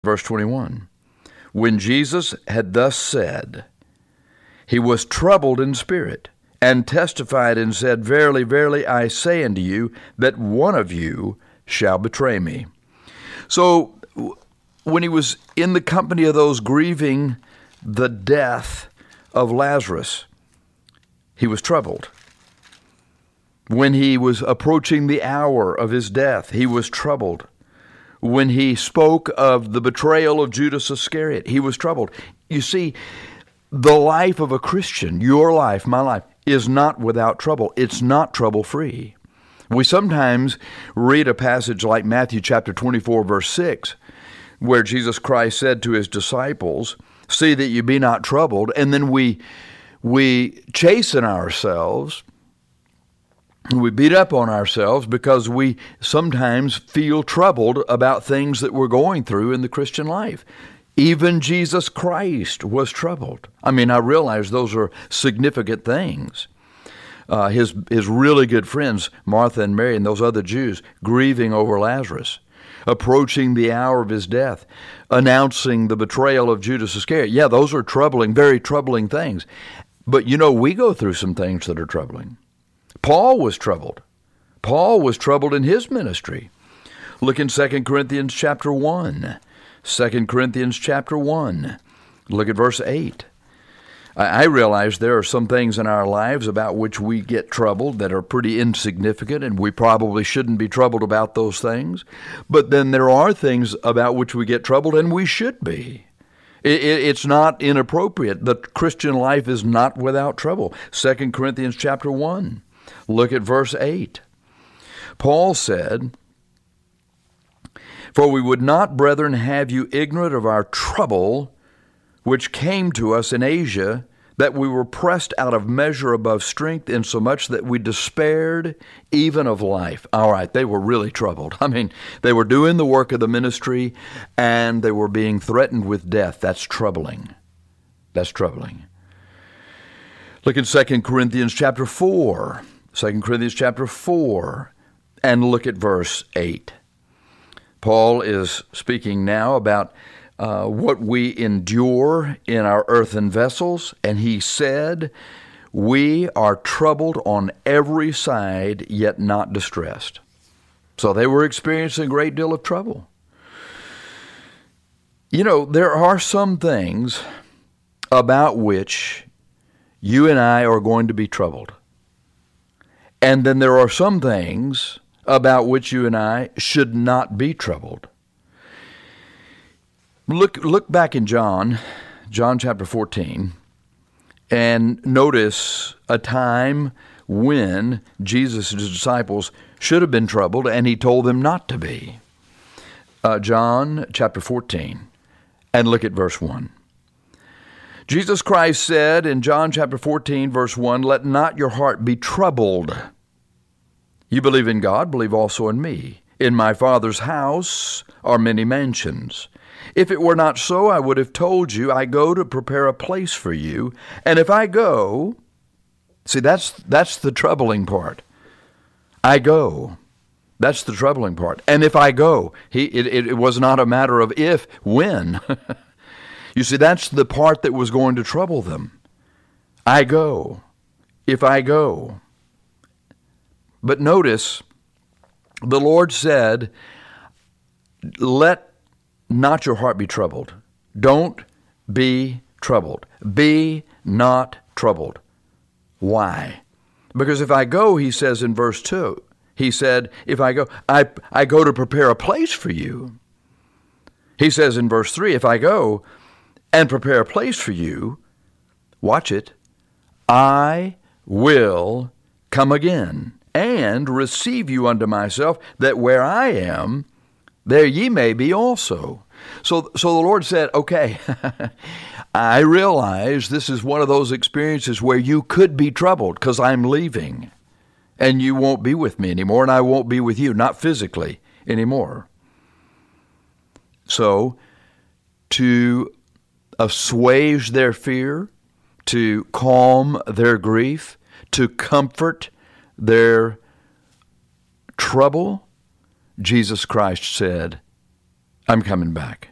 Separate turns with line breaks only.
Verse 21. When Jesus had thus said, he was troubled in spirit, and testified and said, Verily, verily, I say unto you, that one of you shall betray me. So when he was in the company of those grieving the death of Lazarus, he was troubled. When he was approaching the hour of his death, he was troubled. When he spoke of the betrayal of Judas Iscariot, he was troubled. You see, the life of a Christian, your life, my life, is not without trouble. It's not trouble-free. We sometimes read a passage like Matthew chapter 24, verse 6, where Jesus Christ said to his disciples, see that you be not troubled, and then we chasten ourselves, we beat up on ourselves because we sometimes feel troubled about things that we're going through in the Christian life. Even Jesus Christ was troubled. I mean, I realize those are significant things. His really good friends, Martha and Mary and those other Jews, grieving over Lazarus, approaching the hour of his death, announcing the betrayal of Judas Iscariot. Yeah, those are troubling, very troubling things. But you know, we go through some things that are troubling. Paul was troubled. Paul was troubled in his ministry. Look in 2 Corinthians chapter 1. 2 Corinthians chapter 1. Look at verse 8. I realize there are some things in our lives about which we get troubled that are pretty insignificant, and we probably shouldn't be troubled about those things. But then there are things about which we get troubled, and we should be. It's not inappropriate. The Christian life is not without trouble. 2 Corinthians chapter 1. Look at verse 8. Paul said, For we would not, brethren, have you ignorant of our trouble, which came to us in Asia, that we were pressed out of measure above strength, insomuch that we despaired even of life. All right, they were really troubled. I mean, they were doing the work of the ministry, and they were being threatened with death. That's troubling. That's troubling. Look in 2 Corinthians chapter 4. 2 Corinthians chapter 4, and look at verse 8. Paul is speaking now about what we endure in our earthen vessels, and he said, we are troubled on every side, yet not distressed. So they were experiencing a great deal of trouble. You know, there are some things about which you and I are going to be troubled. And then there are some things about which you and I should not be troubled. Look back in John chapter 14, and notice a time when Jesus' disciples should have been troubled, and he told them not to be. John chapter 14, and look at verse 1. Jesus Christ said in John chapter 14, verse 1, Let not your heart be troubled. You believe in God, believe also in me. In my Father's house are many mansions. If it were not so, I would have told you, I go to prepare a place for you. And if I go, see, that's the troubling part. I go. That's the troubling part. And if I go, it was not a matter of if, when. You see, that's the part that was going to trouble them. I go. If I go. But notice, the Lord said, let not your heart be troubled. Don't be troubled. Be not troubled. Why? Because if I go, he says in verse 2, he said, if I go, I go to prepare a place for you. He says in verse 3, if I go and prepare a place for you, watch it, I will come again and receive you unto myself, that where I am, there ye may be also. So the Lord said, okay, I realize this is one of those experiences where you could be troubled because I'm leaving and you won't be with me anymore, and I won't be with you, not physically anymore. So to assuage their fear, to calm their grief, to comfort their trouble, Jesus Christ said, I'm coming back.